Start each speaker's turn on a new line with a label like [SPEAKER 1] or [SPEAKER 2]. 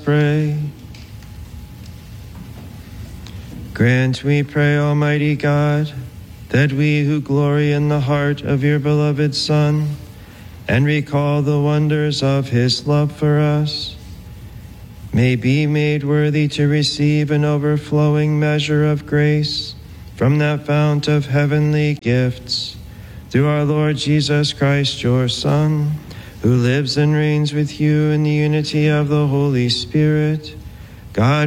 [SPEAKER 1] pray. Grant, we pray, Almighty God, that we who glory in the heart of your beloved Son and recall the wonders of his love for us, may be made worthy to receive an overflowing measure of grace from that fount of heavenly gifts, through our Lord Jesus Christ, your Son, who lives and reigns with you in the unity of the Holy Spirit, God,